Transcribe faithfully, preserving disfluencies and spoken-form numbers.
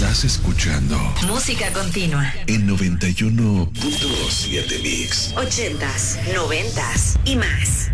Estás escuchando Música Continua en noventa y uno punto siete Mix. ochentas, noventas y más.